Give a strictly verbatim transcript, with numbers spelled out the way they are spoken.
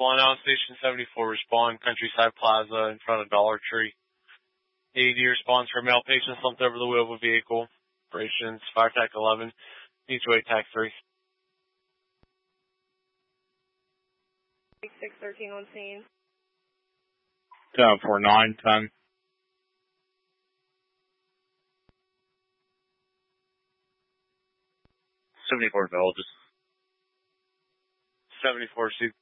one out, Station seventy-four, respond, Countryside Plaza in front of Dollar Tree. A D response for male patient slumped over the wheel of a vehicle. Operations, Fire Tech eleven, Mutual Attack three. six thirteen on scene. ten four nine, ten. seventy-four Villages. seventy-four,